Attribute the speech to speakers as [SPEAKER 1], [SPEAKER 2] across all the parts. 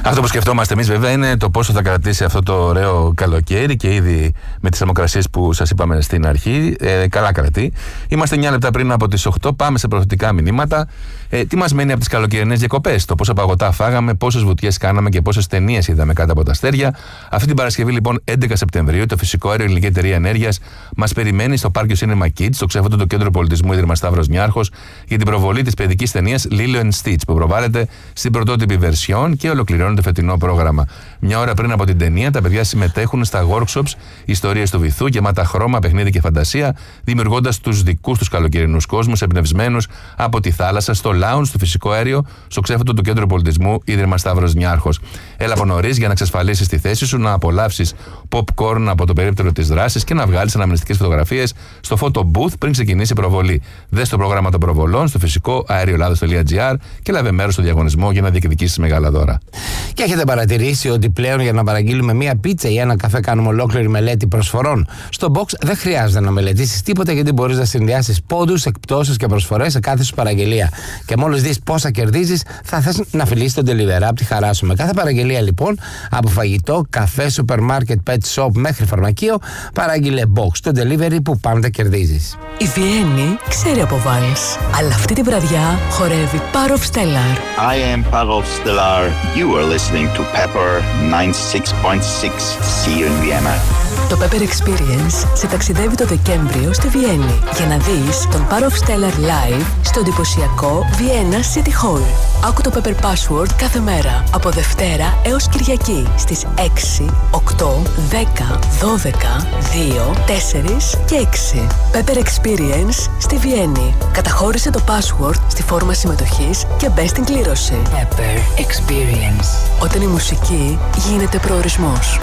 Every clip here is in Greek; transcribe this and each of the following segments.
[SPEAKER 1] Αυτό που σκεφτόμαστε εμείς βέβαια είναι το πόσο θα κρατήσει αυτό το ωραίο καλοκαίρι και ήδη με τις θερμοκρασίες που σας είπαμε στην αρχή. Καλά κρατεί. Είμαστε 9 λεπτά πριν από τις 8. Πάμε σε προθετικά μηνύματα. Τι μας μένει από τις καλοκαιρινές διακοπές, το πόσα παγωτά φάγαμε, πόσες βουτιές κάναμε και πόσες ταινίες είδαμε κάτω από τα αστέρια. Αυτή την Παρασκευή, λοιπόν, 11 Σεπτεμβρίου, το Φυσικό Αέριο Ελληνική Εταιρεία Ενέργειας μας περιμένει στο Πάρκιο Cinema Kids, στο ξέφωτο Κέντρο Πολιτισμού Ίδρυμα Σταύρος Νιάρχος, για την προβολή της παιδικής ταινίας Lilo and Stitch, που προβάλλεται στην πρωτότυπη version και ολοκληρώνει το φετινό πρόγραμμα. Μια ώρα πριν από την ταινία, τα παιδιά συμμετέχουν στα workshops ιστορίες του βυθού, γεμάτα χρώμα, παιχνίδι και φαντασία, δημιουργώντας τους δικούς τους καλοκαιρινούς κόσμους, εμπνευσμένους από τη θάλασσα, στο lounge του Φυσικό Αέριο, στο ξέφωτο του Κέντρου Πολιτισμού Ίδρυμα Σταύρος Νιάρχος. Έλα από νωρίς για να εξασφαλίσεις τη θέση σου, να απολαύσεις popcorn από το περίπτερο της δράσης και να βγάλεις αναμνηστικές φωτογραφίες στο photo booth πριν ξεκινήσει η προβολή. Δες το πρόγραμμα των προβολών στο φυσικοαερioελλάδος.gr και λάβε μέρος στο διαγωνισμό για να διεκδικήσεις μεγάλα δώρα.
[SPEAKER 2] Και έχετε παρατηρήσει ότι πλέον για να παραγγείλουμε μία πίτσα ή ένα καφέ κάνουμε ολόκληρη μελέτη προσφορών? Στο Box δεν χρειάζεται να μελετήσεις τίποτα, γιατί μπορείς να συνδυάσεις πόντους, εκπτώσεις και προσφορές σε κάθε σου παραγγελία. Και μόλις δεις πόσα κερδίζεις, θα θες να φιλήσεις τον delivery από τη χαρά σου. Με κάθε παραγγελία, λοιπόν, από φαγητό, καφέ, σούπερ μάρκετ, pet shop μέχρι φαρμακείο, παράγγειλε Box, το delivery που πάντα κερδίζεις.
[SPEAKER 3] Η Βιέννη ξέρει από βάλς, αλλά αυτή τη βραδιά χορεύει Parov Stellar.
[SPEAKER 4] I am Parov Stellar. You are listening to Pepper 96.6. See you in Vienna.
[SPEAKER 3] Το Pepper Experience σε ταξιδεύει το Δεκέμβριο στη Βιέννη για να δεις τον Parov Stellar live στο εντυπωσιακό Vienna City Hall. Άκου το Pepper Password κάθε μέρα από Δευτέρα έως Κυριακή στις 6, 8, 10, 12, 2, 4 και 6. Pepper Experience στη Βιέννη. Καταχώρησε το password στη φόρμα συμμετοχής και μπες στην κλήρωση.
[SPEAKER 5] Pepper Experience.
[SPEAKER 3] Όταν η μουσική γίνεται προορισμός.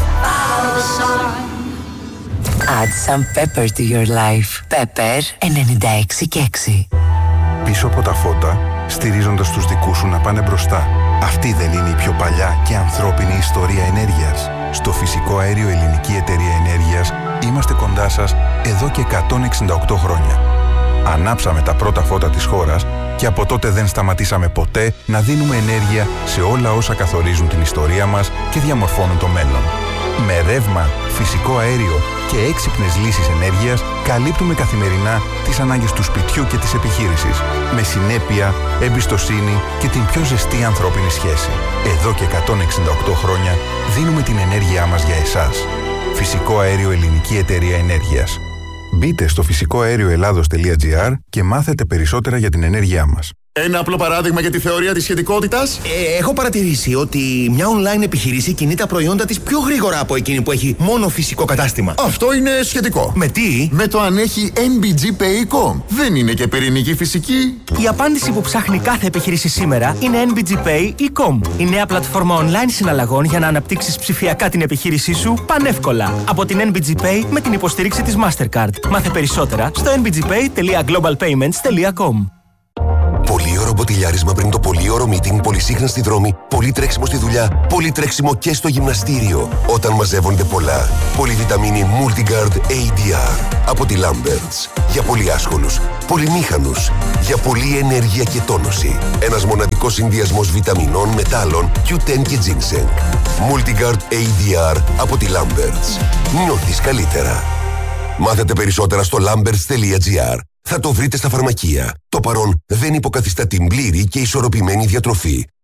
[SPEAKER 5] Add some pepper to your life. Pepper 96 και 6.
[SPEAKER 6] Πίσω από τα φώτα, στηρίζοντας τους δικούς σου να πάνε μπροστά. Αυτή δεν είναι η πιο παλιά και ανθρώπινη ιστορία ενέργειας? Στο Φυσικό Αέριο Ελληνική Εταιρεία Ενέργειας είμαστε κοντά σας εδώ και 168 χρόνια. Ανάψαμε τα πρώτα φώτα της χώρας και από τότε δεν σταματήσαμε ποτέ να δίνουμε ενέργεια σε όλα όσα καθορίζουν την ιστορία μας και διαμορφώνουν το μέλλον. Με ρεύμα, φυσικό αέριο και έξυπνες λύσεις ενέργειας καλύπτουμε καθημερινά τις ανάγκες του σπιτιού και της επιχείρησης. Με συνέπεια, εμπιστοσύνη και την πιο ζεστή ανθρώπινη σχέση. Εδώ και 168 χρόνια δίνουμε την ενέργειά μας για εσάς. Φυσικό Αέριο Ελληνική Εταιρεία Ενέργειας. Μπείτε στο φυσικοαερioελλάδος.gr και μάθετε περισσότερα για την ενέργειά μας.
[SPEAKER 7] Ένα απλό παράδειγμα για τη θεωρία της σχετικότητας.
[SPEAKER 8] Έχω παρατηρήσει ότι μια online επιχείρηση κινεί τα προϊόντα της πιο γρήγορα από εκείνη που έχει μόνο φυσικό κατάστημα.
[SPEAKER 7] Αυτό είναι σχετικό.
[SPEAKER 8] Με τι?
[SPEAKER 7] Με το αν έχει NBG Pay.com. Δεν είναι και πυρηνική φυσική.
[SPEAKER 9] Η απάντηση που ψάχνει κάθε επιχείρηση σήμερα είναι NBG Pay.com. Η νέα πλατφόρμα online συναλλαγών για να αναπτύξεις ψηφιακά την επιχείρησή σου πανεύκολα. Από την NBG Pay με την υποστήριξη της Mastercard. Μάθε περισσότερα στο nbgpay.globalpayments.com.
[SPEAKER 10] Πολύωρο μποτιλιάρισμα πριν το πολύωρο meeting, πολυσύχνα στη δρόμη, πολύ τρέξιμο στη δουλειά, πολύ τρέξιμο και στο γυμναστήριο. Όταν μαζεύονται πολλά. Πολυβιταμίνη Multigard ADR από τη Lamberts. Για πολύ άσχολους, πολυμήχανους, για πολλή ενέργεια και τόνωση. Ένας μοναδικός συνδυασμός βιταμινών, μετάλλων, Q10 και ginseng. Multigard ADR από τη Lamberts. Νιώθεις καλύτερα. Μάθετε περισσότερα στο lamberts.gr. Θα το βρείτε στα φαρμακεία. Το παρόν δεν υποκαθιστά την πλήρη και ισορροπημένη διατροφή.